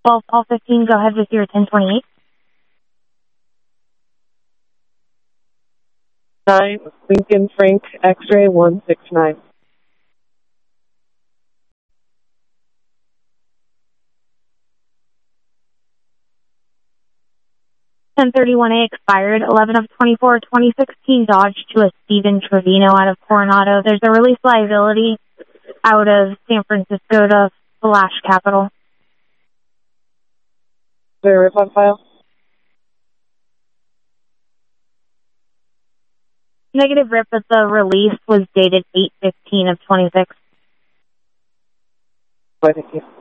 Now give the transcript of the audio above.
12-15, go ahead with your 1028. 9, Lincoln Frank, X-ray 169. 1031A expired, 11 of 24, 2016 Dodge to a Steven Trevino out of Coronado. There's a release liability out of San Francisco to Flash Capital. Is there a rip on file? Negative rip, but the release was dated 8/15 of 26. Thank you.